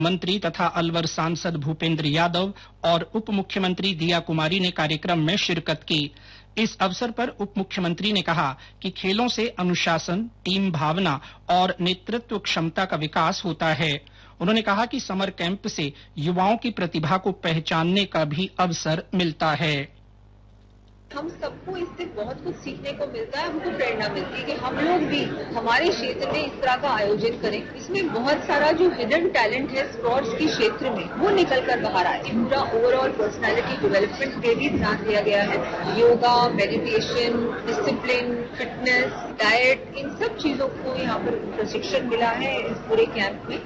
मंत्री तथा अलवर सांसद भूपेंद्र यादव और उप मुख्यमंत्री दिया कुमारी ने कार्यक्रम में शिरकत की। इस अवसर पर उप मुख्यमंत्री ने कहा कि खेलों से अनुशासन, टीम भावना और नेतृत्व क्षमता का विकास होता है। उन्होंने कहा कि समर कैंप से युवाओं की प्रतिभा को पहचानने का भी अवसर मिलता है। हम सबको इससे बहुत कुछ सीखने को मिलता है, हमको प्रेरणा मिलती है कि हम लोग भी हमारे क्षेत्र में इस तरह का आयोजन करें। इसमें बहुत सारा जो हिडन टैलेंट है स्पोर्ट्स के क्षेत्र में वो निकल कर बाहर आए। पूरा ओवरऑल पर्सनालिटी डेवलपमेंट पे भी ध्यान दिया गया है। Yoga, meditation, discipline, fitness, diet, इन सब चीजों को यहाँ पर प्रशिक्षण मिला है इस पूरे कैंप में।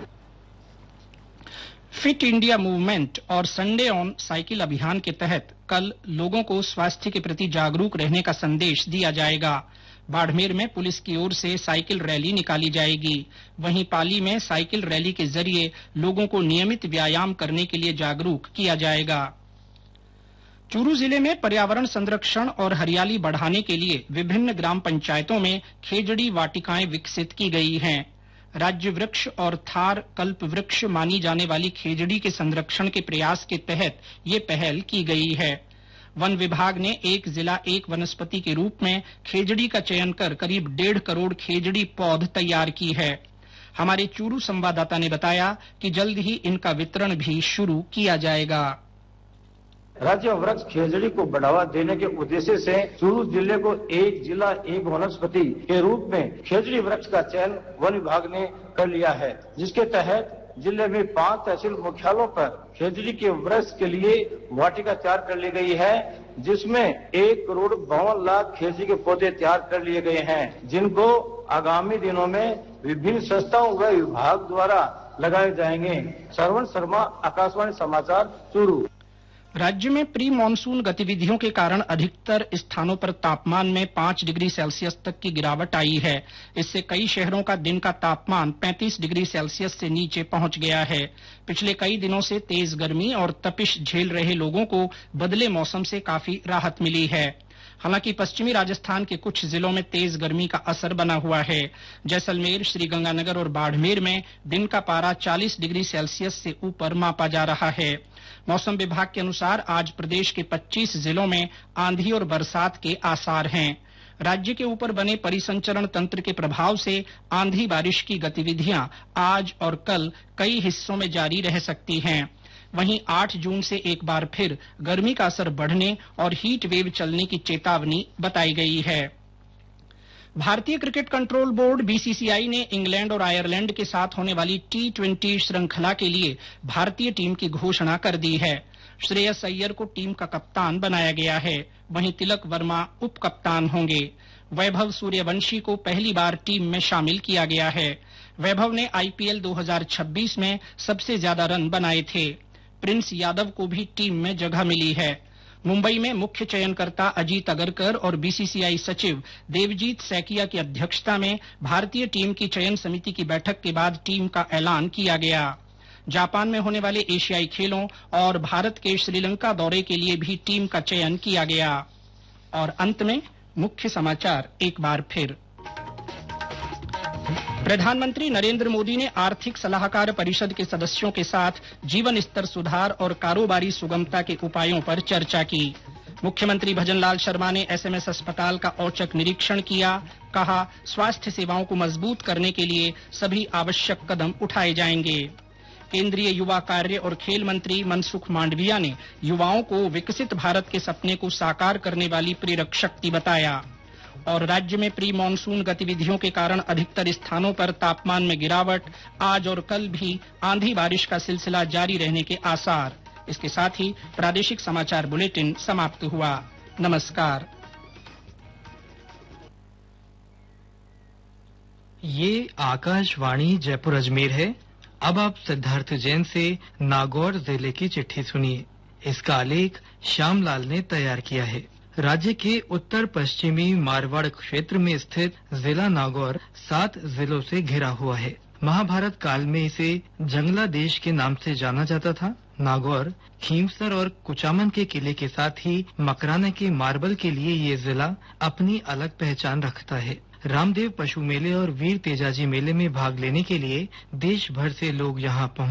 फिट इंडिया मूवमेंट और संडे ऑन साइकिल अभियान के तहत कल लोगों को स्वास्थ्य के प्रति जागरूक रहने का संदेश दिया जाएगा। बाड़मेर में पुलिस की ओर से साइकिल रैली निकाली जाएगी। वहीं पाली में साइकिल रैली के जरिए लोगों को नियमित व्यायाम करने के लिए जागरूक किया जाएगा। चूरू जिले में पर्यावरण संरक्षण और हरियाली बढ़ाने के लिए विभिन्न ग्राम पंचायतों में खेजड़ी वाटिकाएं विकसित की गई हैं। राज्य वृक्ष और थार कल्प वृक्ष मानी जाने वाली खेजड़ी के संरक्षण के प्रयास के तहत ये पहल की गई है। वन विभाग ने एक जिला एक वनस्पति के रूप में खेजड़ी का चयन कर करीब 1.5 करोड़ खेजड़ी पौध तैयार की है। हमारे चूरू संवाददाता ने बताया कि जल्द ही इनका वितरण भी शुरू किया जाएगा। राज्य वृक्ष खेजड़ी को बढ़ावा देने के उद्देश्य से चूरू जिले को एक जिला एक वनस्पति के रूप में खेजड़ी वृक्ष का चयन वन विभाग ने कर लिया है, जिसके तहत जिले में 5 तहसील मुख्यालयों पर खेजड़ी के वृक्ष के लिए वाटिका तैयार कर ली गई है, जिसमें 1,52,00,000 खेजड़ी के पौधे तैयार कर लिए गए हैं, जिनको आगामी दिनों में विभिन्न संस्थाओं व विभाग द्वारा लगाए जाएंगे। श्रवण शर्मा, आकाशवाणी समाचार, चूरू। राज्य में प्री मानसून गतिविधियों के कारण अधिकतर स्थानों पर तापमान में 5 डिग्री सेल्सियस तक की गिरावट आई है। इससे कई शहरों का दिन का तापमान 35 डिग्री सेल्सियस से नीचे पहुंच गया है। पिछले कई दिनों से तेज गर्मी और तपिश झेल रहे लोगों को बदले मौसम से काफी राहत मिली है। हालांकि पश्चिमी राजस्थान के कुछ जिलों में तेज गर्मी का असर बना हुआ है। जैसलमेर, श्रीगंगानगर और बाड़मेर में दिन का पारा 40 डिग्री सेल्सियस से ऊपर मापा जा रहा है। मौसम विभाग के अनुसार आज प्रदेश के 25 जिलों में आंधी और बरसात के आसार हैं। राज्य के ऊपर बने परिसंचरण तंत्र के प्रभाव से आंधी बारिश की गतिविधियां आज और कल कई हिस्सों में जारी रह सकती हैं। वहीं 8 जून से एक बार फिर गर्मी का असर बढ़ने और हीट वेव चलने की चेतावनी बताई गई है। भारतीय क्रिकेट कंट्रोल बोर्ड बीसीसीआई ने इंग्लैंड और आयरलैंड के साथ होने वाली T20 श्रृंखला के लिए भारतीय टीम की घोषणा कर दी है। श्रेयस अय्यर को टीम का कप्तान बनाया गया है, वहीं तिलक वर्मा उप कप्तान होंगे। वैभव सूर्यवंशी को पहली बार टीम में शामिल किया गया है। वैभव ने आईपीएल 2026 में सबसे ज्यादा रन बनाए थे। प्रिंस यादव को भी टीम में जगह मिली है। मुंबई में मुख्य चयनकर्ता अजीत अगरकर और बीसीसीआई सचिव देवजीत सैकिया की अध्यक्षता में भारतीय टीम की चयन समिति की बैठक के बाद टीम का ऐलान किया गया। जापान में होने वाले एशियाई खेलों और भारत के श्रीलंका दौरे के लिए भी टीम का चयन किया गया। और अंत में मुख्य समाचार एक बार फिर। प्रधानमंत्री नरेंद्र मोदी ने आर्थिक सलाहकार परिषद के सदस्यों के साथ जीवन स्तर सुधार और कारोबारी सुगमता के उपायों पर चर्चा की। मुख्यमंत्री भजनलाल शर्मा ने एसएमएस अस्पताल का औचक निरीक्षण किया। कहा, स्वास्थ्य सेवाओं को मजबूत करने के लिए सभी आवश्यक कदम उठाए जाएंगे। केंद्रीय युवा कार्य और खेल मंत्री मनसुख मांडविया ने युवाओं को विकसित भारत के सपने को साकार करने वाली प्रेरक शक्ति बताया। और राज्य में प्री मानसून गतिविधियों के कारण अधिकतर स्थानों पर तापमान में गिरावट, आज और कल भी आंधी बारिश का सिलसिला जारी रहने के आसार। इसके साथ ही प्रादेशिक समाचार बुलेटिन समाप्त हुआ। नमस्कार। ये आकाशवाणी जयपुर अजमेर है। अब आप सिद्धार्थ जैन से नागौर जिले की चिट्ठी सुनिए। इसका आलेख श्यामलाल ने तैयार किया है। राज्य के उत्तर पश्चिमी मारवाड़ क्षेत्र में स्थित जिला नागौर 7 जिलों से घिरा हुआ है। महाभारत काल में इसे जंगला देश के नाम से जाना जाता था। नागौर, खींवसर और कुचामन के किले के साथ ही मकराना के मार्बल के लिए ये जिला अपनी अलग पहचान रखता है। रामदेव पशु मेले और वीर तेजाजी मेले में भाग लेने के लिए देश भर से लोग यहाँ पहुँच